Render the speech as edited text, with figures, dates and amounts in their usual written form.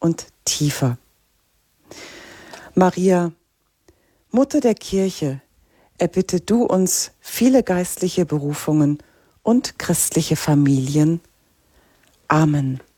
und tiefer. Maria, Mutter der Kirche, erbitte du uns viele geistliche Berufungen und christliche Familien. Amen.